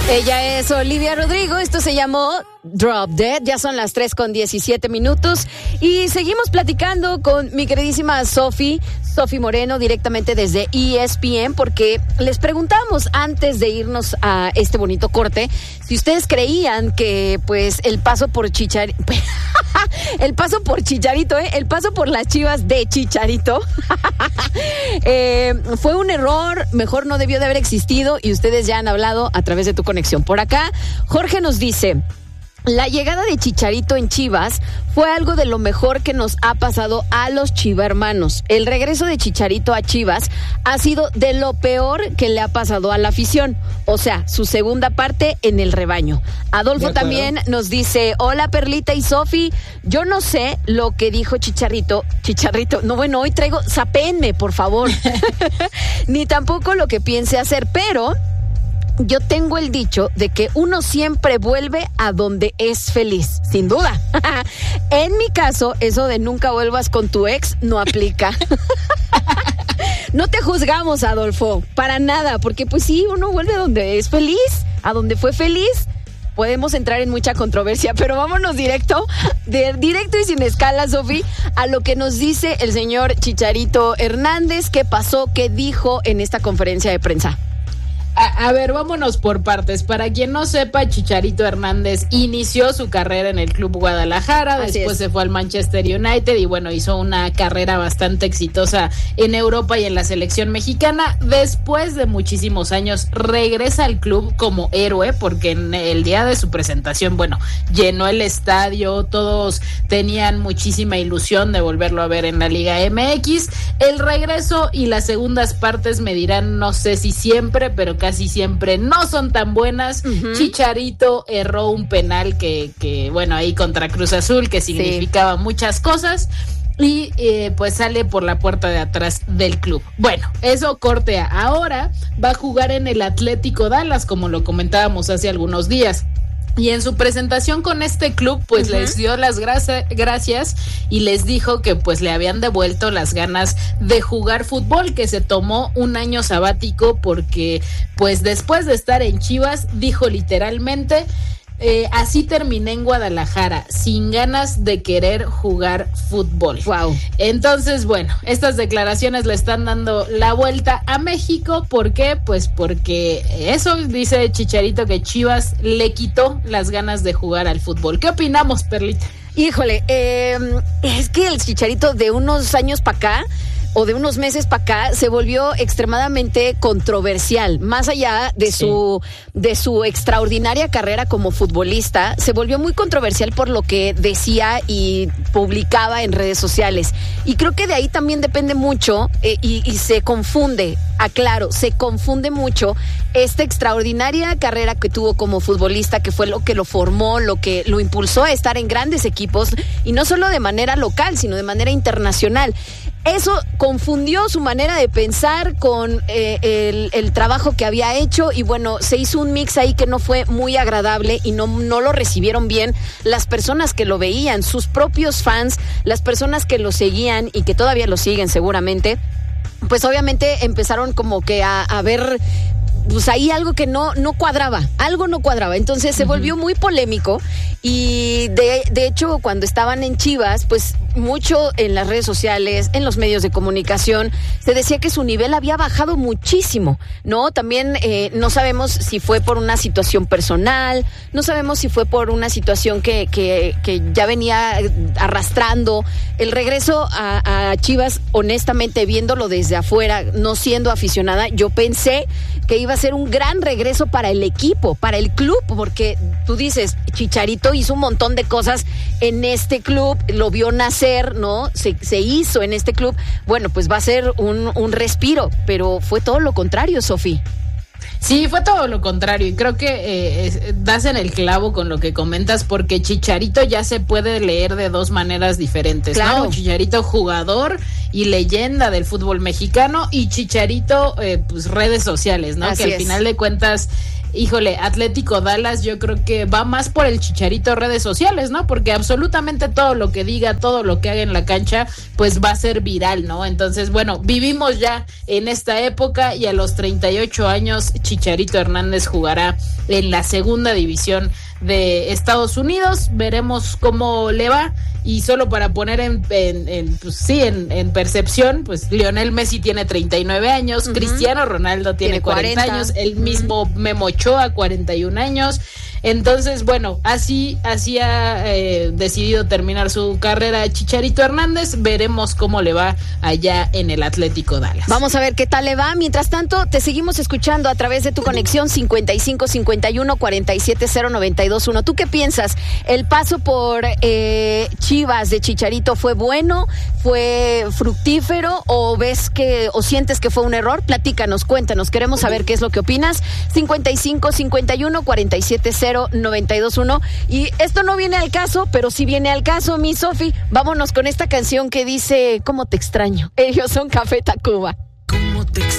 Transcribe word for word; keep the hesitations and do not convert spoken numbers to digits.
Ella es Olivia Rodrigo, esto se llamó Drop Dead, ya son las tres con diecisiete minutos y seguimos platicando con mi queridísima Sofi, Sofi Moreno, directamente desde E S P N, porque les preguntamos antes de irnos a este bonito corte, si ustedes creían que pues el paso por Chicharito, el paso por Chicharito, ¿eh? el paso por las Chivas de Chicharito eh, fue un error, mejor no debió de haber existido y ustedes ya han hablado a través de tu conexión. Por acá, Jorge nos dice: la llegada de Chicharito en Chivas fue algo de lo mejor que nos ha pasado a los chivermanos. El regreso de Chicharito a Chivas ha sido de lo peor que le ha pasado a la afición. O sea, su segunda parte en el rebaño. Adolfo también nos dice: hola Perlita y Sofi, yo no sé lo que dijo Chicharito. Chicharito, no, bueno, hoy traigo, sapéenme, por favor. Ni tampoco lo que piense hacer, pero yo tengo el dicho de que uno siempre vuelve a donde es feliz, sin duda. En mi caso, eso de nunca vuelvas con tu ex no aplica. No te juzgamos, Adolfo, para nada, porque pues sí, uno vuelve a donde es feliz, a donde fue feliz. Podemos entrar en mucha controversia, pero vámonos directo, de, directo y sin escala, Sofi, a lo que nos dice el señor Chicharito Hernández. ¿Qué pasó? ¿Qué dijo en esta conferencia de prensa? A, a ver, vámonos por partes. Para quien no sepa, Chicharito Hernández inició su carrera en el Club Guadalajara, Así después es. se fue al Manchester United y bueno, hizo una carrera bastante exitosa en Europa y en la selección mexicana. Después de muchísimos años regresa al club como héroe, porque en el día de su presentación, bueno, llenó el estadio, todos tenían muchísima ilusión de volverlo a ver en la Liga M X. El regreso y las segundas partes me dirán, no sé si siempre, pero casi siempre no son tan buenas. Uh-huh. Chicharito erró un penal que, que, bueno, ahí contra Cruz Azul, que significaba sí. muchas cosas, y eh, pues sale por la puerta de atrás del club. Bueno, eso cortea. Ahora va a jugar en el Atlético Dallas, como lo comentábamos hace algunos días. Y en su presentación con este club, pues uh-huh. les dio las gra- gracias y les dijo que pues le habían devuelto las ganas de jugar fútbol, que se tomó un año sabático porque pues después de estar en Chivas, dijo literalmente: Eh, así terminé en Guadalajara, sin ganas de querer jugar fútbol. Wow. Entonces, bueno, estas declaraciones le están dando la vuelta a México. ¿Por qué? Pues porque eso dice Chicharito, que Chivas le quitó las ganas de jugar al fútbol. ¿Qué opinamos, Perlita? Híjole, eh, es que el Chicharito de unos años para acá, o de unos meses para acá, se volvió extremadamente controversial. Más allá de sí. su de su extraordinaria carrera como futbolista, se volvió muy controversial por lo que decía y publicaba en redes sociales. Y creo que de ahí también depende mucho eh, y, y se confunde, aclaro, se confunde mucho esta extraordinaria carrera que tuvo como futbolista, que fue lo que lo formó, lo que lo impulsó a estar en grandes equipos, y no solo de manera local, sino de manera internacional. Eso confundió su manera de pensar con eh, el, el trabajo que había hecho, y bueno, se hizo un mix ahí que no fue muy agradable y no, no lo recibieron bien las personas que lo veían, sus propios fans, las personas que lo seguían y que todavía lo siguen seguramente. Pues obviamente empezaron como que a, a ver, pues ahí algo que no, no cuadraba, algo no cuadraba. Entonces se uh-huh. volvió muy polémico, y de, de hecho cuando estaban en Chivas, pues mucho en las redes sociales, en los medios de comunicación, se decía que su nivel había bajado muchísimo, ¿no? También eh, no sabemos si fue por una situación personal, no sabemos si fue por una situación que, que, que ya venía arrastrando. El regreso a, a Chivas, honestamente, viéndolo desde afuera, no siendo aficionada, yo pensé que iba a ser un gran regreso para el equipo, para el club, porque tú dices, Chicharito hizo un montón de cosas en este club, lo vio nacer, ¿no? Se, se hizo en este club. Bueno, pues va a ser un, un respiro, pero fue todo lo contrario, Sofi. Sí, fue todo lo contrario, y creo que eh, es, das en el clavo con lo que comentas, porque Chicharito ya se puede leer de dos maneras diferentes, claro. ¿no? Chicharito jugador y leyenda del fútbol mexicano, y Chicharito eh, pues redes sociales, ¿no? Así que al es. final de cuentas híjole, Atlético Dallas yo creo que va más por el Chicharito redes sociales, ¿no? Porque absolutamente todo lo que diga, todo lo que haga en la cancha, pues va a ser viral, ¿no? Entonces, bueno, vivimos ya en esta época y a los treinta y ocho años Chicharito Hernández jugará en la segunda división de Estados Unidos. Veremos cómo le va. Y solo para poner en, en, en pues sí, en, en percepción, pues Lionel Messi tiene treinta y nueve años, uh-huh. Cristiano Ronaldo tiene, tiene cuarenta años, el uh-huh. mismo Memo Ochoa, cuarenta y un años. Entonces, bueno, así, así ha eh, decidido terminar su carrera Chicharito Hernández. Veremos cómo le va allá en el Atlético Dallas. Vamos a ver qué tal le va. Mientras tanto, te seguimos escuchando a través de tu conexión cincuenta y cinco cincuenta y uno cuarenta y siete cero noventa y dos uno. ¿Tú qué piensas? ¿El paso por eh, Chivas de Chicharito fue bueno? ¿Fue fructífero? ¿O ves que, o sientes que fue un error? Platícanos, cuéntanos. Queremos saber qué es lo que opinas. cincuenta y cinco cincuenta y uno cuarenta y siete cero noventa y dos uno. Y esto no viene al caso, pero sí viene al caso, mi Sofi. Vámonos con esta canción que dice ¿Cómo te extraño? Ellos son Café Tacuba. ¿Cómo te extraño?